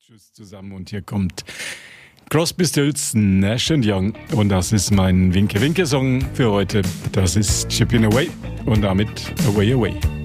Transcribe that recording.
Tschüss zusammen und hier kommt Crosby, Stills, Nash Young und das ist mein Winke-Winke-Song für heute. Das ist Chippin' Away und damit Away Away.